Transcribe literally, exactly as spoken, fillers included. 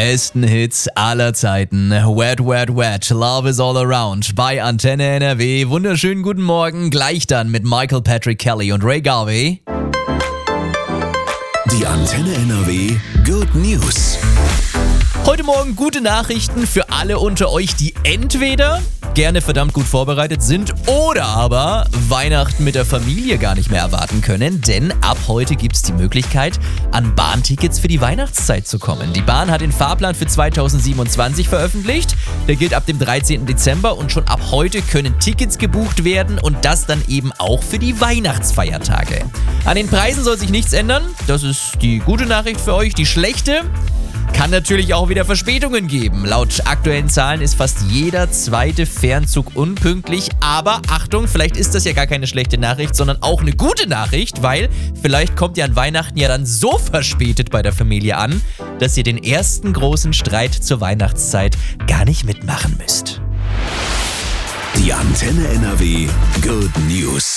besten Hits aller Zeiten. Wet, wet, wet. Love is all around. Bei Antenne N R W. Wunderschönen guten Morgen. Gleich dann mit Michael Patrick Kelly und Ray Garvey. Die Antenne N R W Good News. Heute Morgen gute Nachrichten für alle unter euch, die entweder gerne verdammt gut vorbereitet sind oder aber Weihnachten mit der Familie gar nicht mehr erwarten können, denn ab heute gibt es die Möglichkeit, an Bahntickets für die Weihnachtszeit zu kommen. Die Bahn hat den Fahrplan für zweitausendsiebenundzwanzig veröffentlicht, der gilt ab dem dreizehnten Dezember und schon ab heute können Tickets gebucht werden und das dann eben auch für die Weihnachtsfeiertage. An den Preisen soll sich nichts ändern, das ist die gute Nachricht für euch. Die schlechte: kann natürlich auch wieder Verspätungen geben. Laut aktuellen Zahlen ist fast jeder zweite Fernzug unpünktlich. Aber Achtung, vielleicht ist das ja gar keine schlechte Nachricht, sondern auch eine gute Nachricht, weil vielleicht kommt ihr an Weihnachten ja dann so verspätet bei der Familie an, dass ihr den ersten großen Streit zur Weihnachtszeit gar nicht mitmachen müsst. Die Antenne N R W Good News.